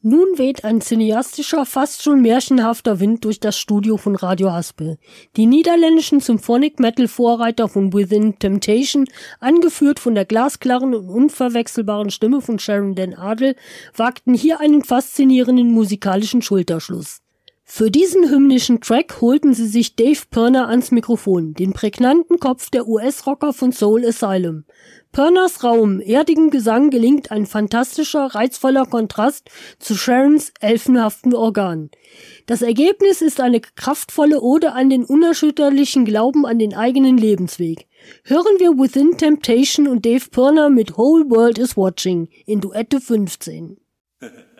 Nun weht ein cineastischer, fast schon märchenhafter Wind durch das Studio von Radio Haspel. Die niederländischen Symphonic-Metal-Vorreiter von Within Temptation, angeführt von der glasklaren und unverwechselbaren Stimme von Sharon Den Adel, wagten hier einen faszinierenden musikalischen Schulterschluss. Für diesen hymnischen Track holten sie sich Dave Pirner ans Mikrofon, den prägnanten Kopf der US-Rocker von Soul Asylum. Pirners rauem, erdigem Gesang gelingt ein fantastischer, reizvoller Kontrast zu Sharons elfenhaften Organen. Das Ergebnis ist eine kraftvolle Ode an den unerschütterlichen Glauben an den eigenen Lebensweg. Hören wir Within Temptation und Dave Pirner mit Whole World is Watching in Duette 15.